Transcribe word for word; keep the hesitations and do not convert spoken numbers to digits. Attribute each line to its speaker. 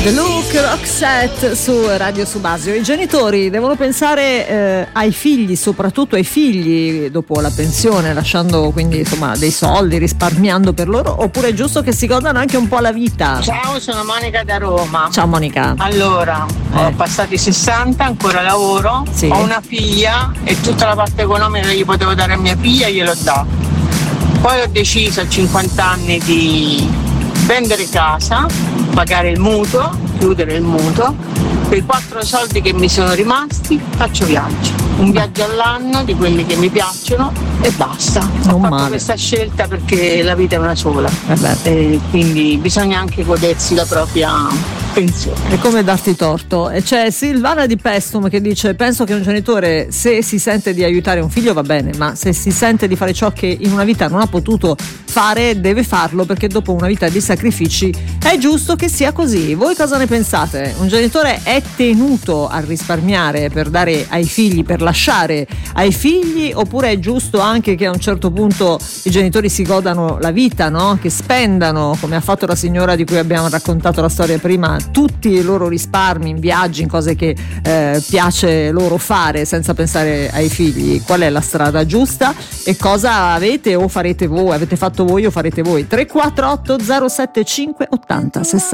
Speaker 1: The Look Roxette su Radio Subasio. I genitori devono pensare eh, ai figli, soprattutto ai figli dopo la pensione, lasciando quindi insomma dei soldi, risparmiando per loro, oppure è giusto che si godano anche un po' la vita?
Speaker 2: Ciao, sono Monica da Roma.
Speaker 1: Ciao Monica.
Speaker 2: Allora,
Speaker 1: eh.
Speaker 2: ho passati sessanta, ancora lavoro,
Speaker 1: sì.
Speaker 2: Ho una figlia e tutta la parte economica che gli potevo dare a mia figlia gliel'ho data. Poi ho deciso a cinquanta anni di vendere casa, pagare il mutuo, chiudere il mutuo. Per i quattro soldi che mi sono rimasti faccio viaggi, un viaggio all'anno di quelli che mi piacciono e basta.
Speaker 1: Non
Speaker 2: ho fatto
Speaker 1: male.
Speaker 2: questa scelta perché la vita è una sola,
Speaker 1: eh
Speaker 2: e quindi bisogna anche godersi la propria pensione.
Speaker 1: È come darti torto. E c'è Silvana di Pestum che dice: penso che un genitore, se si sente di aiutare un figlio va bene, ma se si sente di fare ciò che in una vita non ha potuto fare deve farlo, perché dopo una vita di sacrifici è giusto che sia così. Voi cosa ne pensate? Un genitore è tenuto a risparmiare per dare ai figli, per lasciare ai figli, oppure è giusto anche che a un certo punto i genitori si godano la vita, no? Che spendano, come ha fatto la signora di cui abbiamo raccontato la storia prima, tutti i loro risparmi in viaggi, in cose che eh, piace loro fare senza pensare ai figli? Qual è la strada giusta e cosa avete o farete voi, avete fatto voi o farete voi? Tre quattro otto zero sette cinque ottanta sessanta